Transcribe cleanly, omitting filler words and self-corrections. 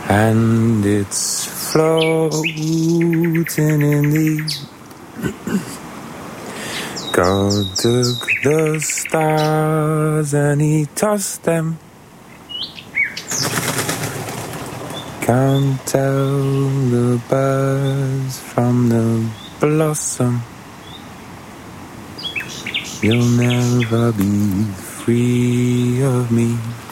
and it's floating in the God took the stars and he tossed them. Can't tell the birds from the blossom. You'll never be free of me.